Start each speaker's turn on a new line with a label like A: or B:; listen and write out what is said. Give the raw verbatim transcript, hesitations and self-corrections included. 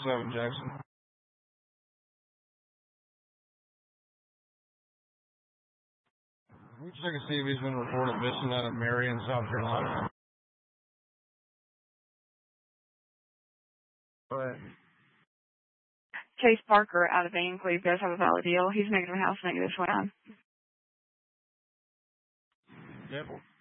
A: seven, Jackson. We check and see if he's been reported missing out of Marion, South Carolina. Go ahead.
B: Chase Parker out of Ainsley does have a valid deal. He's negative house, negative swim.
A: Yep.